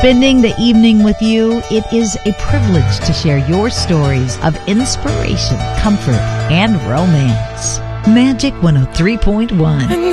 spending the evening with you. It is a privilege to share your stories of inspiration, comfort, and romance. Magic 103.1.